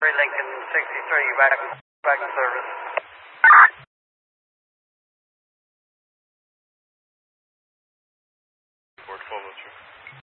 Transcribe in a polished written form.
Lincoln 63, back in service. Report follow through.